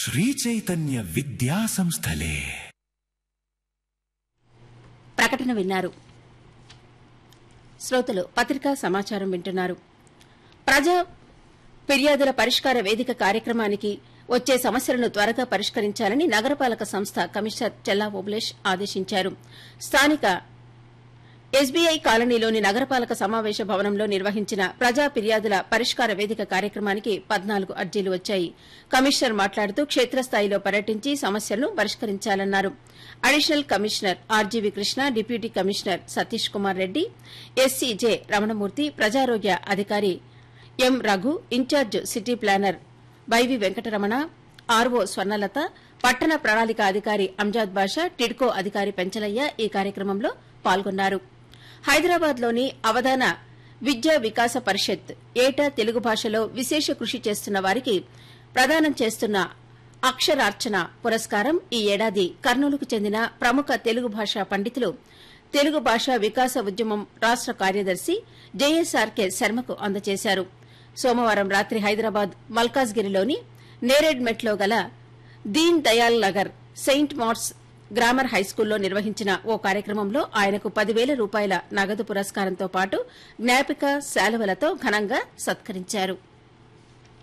శ్రీ చైతన్య విద్యా సంస్థలే. ప్రకటన విన్నారు. శ్రోతలు పత్రికా సమాచారం వింటున్నారు. ప్రజా ఫిర్యాదుల పరిష్కార వేదిక కార్యక్రమానికి వచ్చే సమస్యలను త్వరగా పరిష్కరించాలని నగరపాలక సంస్థ కమిషనర్ చెల్లా ఓబులేష్ ఆదేశించారు. స్థానిక ఎస్బీఐ కాలనీలోని నగరపాలక సమావేశ భవనంలో నిర్వహించిన ప్రజా ఫిర్యాదుల పరిష్కార వేదిక కార్యక్రమానికి 14 అర్జీలు వచ్చాయి. కమిషనర్ మాట్లాడుతూ క్షేత్రస్థాయిలో పర్యటించి సమస్యలను పరిష్కరించాలన్నారు. Additional commissioner RGV Krishna, deputy commissioner Satish Kumar Reddy, ఎస్సీజే Ramanamurthy, ప్రజారోగ్య అధికారి ఎం Raghu, incharge city planar YV Venkataramana, RO Swarnalatha, పట్టణ ప్రణాళిక అధికారి అంజాద్ బాషా, టిడ్కో అధికారి పెంచలయ్య ఈ కార్యక్రమంలో పాల్గొన్నారు. హైదరాబాద్లోని అవధాన విద్యా వికాస పరిషత్ ఏటా తెలుగు భాషలో విశేష కృషి చేస్తున్న వారికి ప్రదానం చేస్తున్న అక్షరార్చన పురస్కారం ఈ ఏడాది కర్నూలుకు చెందిన ప్రముఖ తెలుగు భాషా పండితులు, తెలుగు భాషా వికాస ఉద్యమం రాష్ట కార్యదర్శి జేఎస్ఆర్కే శర్మకు అందజేశారు. సోమవారం రాత్రి హైదరాబాద్ మల్కాజ్గిరిలోని నేరేడ్మెట్లో గల Deen Dayal Nagar Saint marts grammar హైస్కూల్లో నిర్వహించిన ఓ కార్యక్రమంలో ఆయనకు 10,000 రూపాయల నగదు పురస్కారంతో పాటు జ్ఞాపిక శాలువలతో ఘనంగా సత్కరించారు.